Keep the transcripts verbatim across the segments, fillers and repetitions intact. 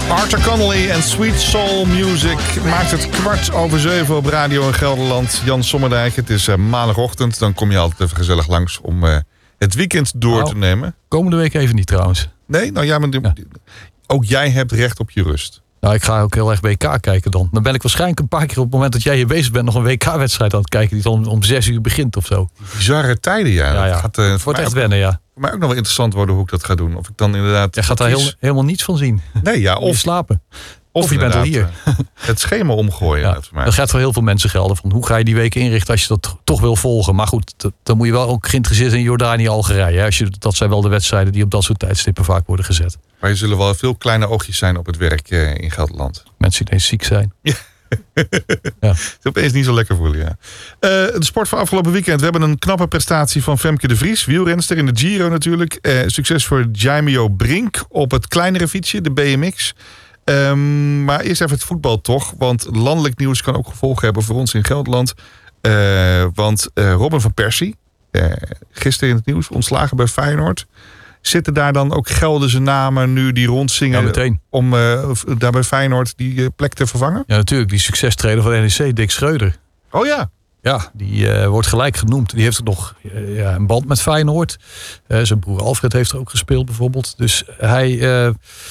Arthur Connolly en Sweet Soul Music maakt het kwart over zeven op Radio in Gelderland. Jan Sommerdijk, het is uh, maandagochtend. Dan kom je altijd even gezellig langs om uh, het weekend door nou, te nemen. Komende week even niet trouwens. Nee? Nou ja, maar ja. Ook jij hebt recht op je rust. Nou, ik ga ook heel erg W K kijken dan. Dan ben ik waarschijnlijk een paar keer op het moment dat jij hier bezig bent nog een W K-wedstrijd aan het kijken die dan om, om zes uur begint of zo. Bizarre tijden, ja. ja, ja. Dat gaat, uh, het wordt echt ook, wennen, ja. Voor mij ook nog wel interessant worden hoe ik dat ga doen. Of ik dan inderdaad... Je gaat daar heel, helemaal niets van zien. Nee, ja. Of slapen. Of, of je bent al hier. Het schema omgooien. Ja, voor mij. Dat gaat voor heel veel mensen gelden. Van hoe ga je die weken inrichten als je dat toch wil volgen. Maar goed, dat, dan moet je wel ook geïnteresseerd zijn in Jordanië, Algerije. Als je, dat zijn wel de wedstrijden die op dat soort tijdstippen vaak worden gezet. Maar er zullen wel veel kleine oogjes zijn op het werk uh, in Gelderland. Mensen die ineens ziek zijn. Ja. Ja. Het is opeens niet zo lekker voelen, ja. Uh, de sport van afgelopen weekend. We hebben een knappe prestatie van Femke de Vries. Wielrenster in de Giro natuurlijk. Uh, succes voor Jaimio Brink op het kleinere fietsje, de B M X. Um, maar eerst even het voetbal toch. Want landelijk nieuws kan ook gevolgen hebben voor ons in Gelderland. Uh, want uh, Robin van Persie, uh, gisteren in het nieuws, ontslagen bij Feyenoord. Zitten daar dan ook Gelderse namen nu die rondzingen ja, om uh, daar bij Feyenoord die uh, plek te vervangen? Ja, natuurlijk. Die succestrainer van de N E C, Dick Schreuder. Oh ja. Ja, die uh, wordt gelijk genoemd. Die heeft ook nog uh, ja, een band met Feyenoord. Uh, zijn broer Alfred heeft er ook gespeeld bijvoorbeeld. Dus hij... Uh,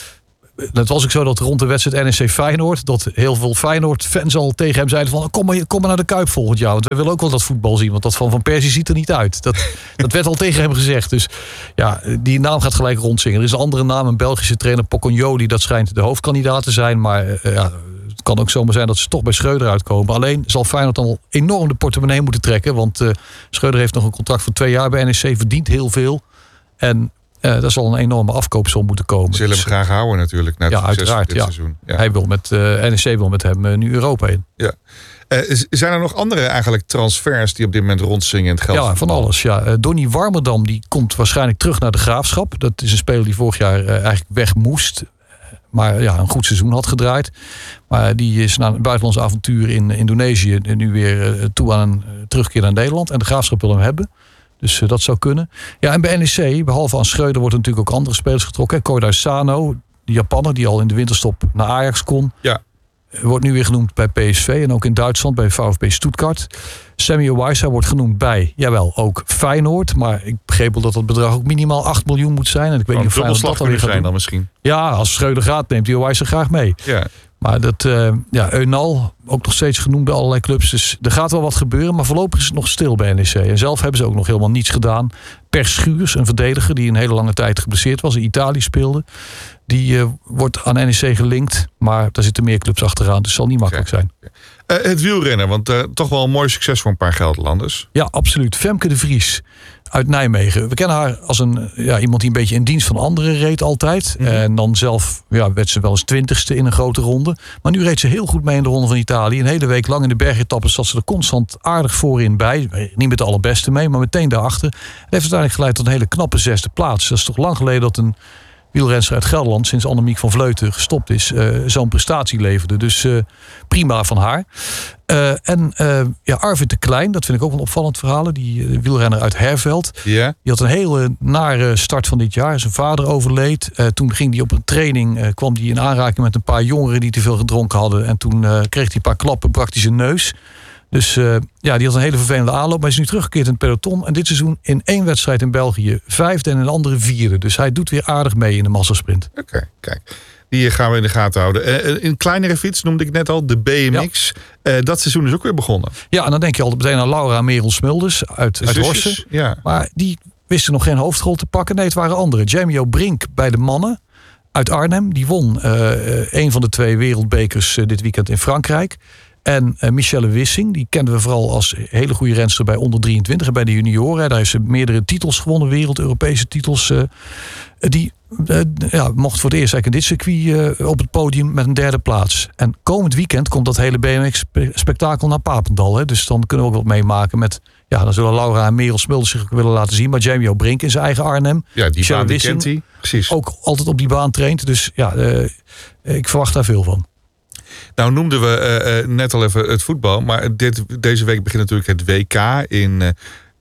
Het was ook zo dat rond de wedstrijd N E C Feyenoord... dat heel veel Feyenoord-fans al tegen hem zeiden van... kom maar, kom maar naar de Kuip volgend jaar. Want we willen ook wel dat voetbal zien. Want dat van Van Persie ziet er niet uit. Dat, dat werd al tegen hem gezegd. Dus ja, die naam gaat gelijk rondzingen. Er is een andere naam, een Belgische trainer, Pocognoli. Dat schijnt de hoofdkandidaat te zijn. Maar uh, ja, het kan ook zomaar zijn dat ze toch bij Schreuder uitkomen. Alleen zal Feyenoord dan wel enorm de portemonnee moeten trekken. Want uh, Schreuder heeft nog een contract voor twee jaar bij N E C. Verdient heel veel. En... Uh, daar zal een enorme afkoopsom moeten komen. Ze willen hem graag houden natuurlijk. Na het ja, uiteraard. Dit ja. seizoen. Ja. Hij wil met uh, N E C wil met hem uh, nu Europa in. Ja. Uh, zijn er nog andere eigenlijk transfers die op dit moment rondzingen in het geld? Ja, van alles. Ja. Uh, Donny Warmerdam die komt waarschijnlijk terug naar de Graafschap. Dat is een speler die vorig jaar uh, eigenlijk weg moest. Maar ja, een goed seizoen had gedraaid. Maar die is na een buitenlands avontuur in Indonesië nu weer uh, toe aan een uh, terugkeer naar Nederland. En de Graafschap wil hem hebben. Dus uh, dat zou kunnen. Ja, en bij N E C, behalve aan Schreuder, wordt natuurlijk ook andere spelers getrokken. Koichi Sano, de Japanner, die al in de winterstop naar Ajax kon. Ja. Wordt nu weer genoemd bij P S V en ook in Duitsland bij VfB Stuttgart. Sammy Owaisa wordt genoemd bij, jawel, ook Feyenoord. Maar ik begreep wel dat het bedrag ook minimaal acht miljoen moet zijn. En ik weet niet of Feyenoord dat alweer gaat zijn dan misschien. Ja, als Schreuder gaat, neemt hij Owaisa graag mee. Ja. Maar dat, uh, ja, Eunal, ook nog steeds genoemd bij allerlei clubs. Dus er gaat wel wat gebeuren, maar voorlopig is het nog stil bij N E C. En zelf hebben ze ook nog helemaal niets gedaan. Per Schuurs, een verdediger die een hele lange tijd geblesseerd was, in Italië speelde. Die uh, wordt aan N E C gelinkt, maar daar zitten meer clubs achteraan. Dus het zal niet makkelijk okay. zijn. Uh, het wielrennen, want uh, toch wel een mooi succes voor een paar Gelderlanders. Ja, absoluut. Femke de Vries uit Nijmegen. We kennen haar als een, ja, iemand die een beetje in dienst van anderen reed altijd. Mm-hmm. En dan zelf ja, werd ze wel eens twintigste in een grote ronde. Maar nu reed ze heel goed mee in de Ronde van Italië. Een hele week lang in de bergetappen zat ze er constant aardig voorin bij. Niet met de allerbeste mee, maar meteen daarachter. Het heeft uiteindelijk geleid tot een hele knappe zesde plaats. Dat is toch lang geleden dat een wielrenster uit Gelderland, sinds Annemiek van Vleuten gestopt is, uh, zo'n prestatie leverde. Dus uh, prima van haar. Uh, en uh, ja, Arvid de Klein, dat vind ik ook een opvallend verhaal. Die uh, wielrenner uit Herveld. Yeah. Die had een hele nare start van dit jaar. Zijn vader overleed. Uh, toen ging hij op een training, uh, kwam hij in aanraking met een paar jongeren die te veel gedronken hadden. En toen uh, kreeg hij een paar klappen, brak hij zijn neus. Dus uh, ja, die had een hele vervelende aanloop. Maar hij is nu teruggekeerd in het peloton. En dit seizoen in één wedstrijd in België vijfde en in een andere vierde. Dus hij doet weer aardig mee in de massasprint. Oké, okay, kijk. Die gaan we in de gaten houden. Uh, een kleinere fiets noemde ik net al, de B M X. Ja. Uh, dat seizoen is ook weer begonnen. Ja, en dan denk je altijd meteen aan Laura Merel Smulders uit, uit Horsen. Ja. Maar die wisten nog geen hoofdrol te pakken. Nee, het waren anderen. Jaimio Brink bij de mannen uit Arnhem. Die won uh, een van de twee wereldbekers uh, dit weekend in Frankrijk. En uh, Michelle Wissing, die kenden we vooral als hele goede renster bij onder drieëntwintig en bij de junioren. Daar heeft ze meerdere titels gewonnen, wereld-Europese titels. Uh, die uh, ja, mocht voor het eerst eigenlijk in dit circuit uh, op het podium met een derde plaats. En komend weekend komt dat hele B M X-spektakel naar Papendal. Hè. Dus dan kunnen we ook wat meemaken met... Ja, dan zullen Laura en Merel Smulders zich willen laten zien. Maar Jaimio Brink in zijn eigen Arnhem. Ja, die Michelle baan die Wissing, kent hij. Precies. Ook altijd op die baan traint. Dus ja, uh, ik verwacht daar veel van. Nou noemden we uh, uh, net al even het voetbal. Maar dit, deze week begint natuurlijk het W K in uh,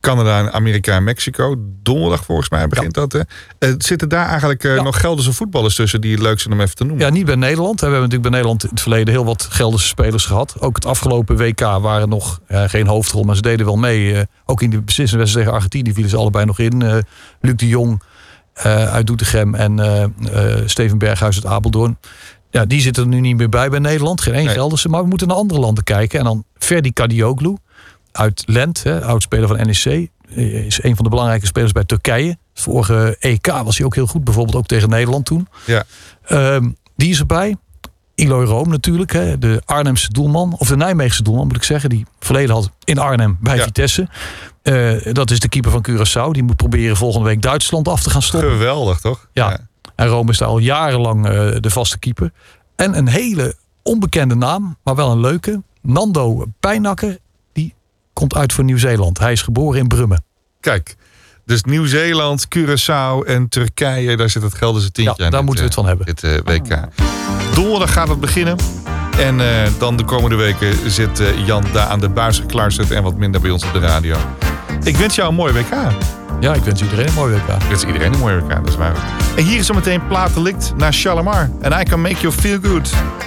Canada, Amerika en Mexico. Donderdag volgens mij begint ja. dat. Hè? Uh, zitten daar eigenlijk uh, ja. nog Gelderse voetballers tussen die het leuk zijn om even te noemen? Ja, niet bij Nederland. We hebben natuurlijk bij Nederland in het verleden heel wat Gelderse spelers gehad. Ook het afgelopen W K waren nog uh, geen hoofdrol, maar ze deden wel mee. Uh, ook in de beslissende wedstrijd tegen Argentinië vielen ze allebei nog in. Uh, Luc de Jong uh, uit Doetinchem en uh, uh, Steven Berghuis uit Apeldoorn. Ja, die zitten er nu niet meer bij bij Nederland. Geen één nee. Gelderse, maar we moeten naar andere landen kijken. En dan Ferdi Kadioglu uit Lent, hè, oudspeler van N E C. Is een van de belangrijke spelers bij Turkije. Vorige E K was hij ook heel goed. Bijvoorbeeld ook tegen Nederland toen. Ja. Um, die is erbij. Eloy Room natuurlijk. Hè, de Arnhemse doelman. Of de Nijmeegse doelman moet ik zeggen. Die verleden had in Arnhem bij ja. Vitesse. Uh, dat is de keeper van Curaçao. Die moet proberen volgende week Duitsland af te gaan stoppen. Geweldig toch? Ja. ja. En Room is daar al jarenlang uh, de vaste keeper. En een hele onbekende naam. Maar wel een leuke. Nando Pijnakker. Komt uit voor Nieuw-Zeeland. Hij is geboren in Brummen. Kijk, dus Nieuw-Zeeland, Curaçao en Turkije, daar zit het Gelderse tientje ja, aan. Daar dit, moeten we het van hebben. Dit uh, W K. Donderdag gaat het beginnen. En uh, dan de komende weken zit uh, Jan daar aan de buis geklaarsterd en wat minder bij ons op de radio. Ik wens jou een mooi W K. Ja, ik wens iedereen een mooi W K. Ik wens iedereen een mooi W K, dat is waar. En hier is zo meteen Platelikt naar Shalimar. And I Can Make You Feel Good.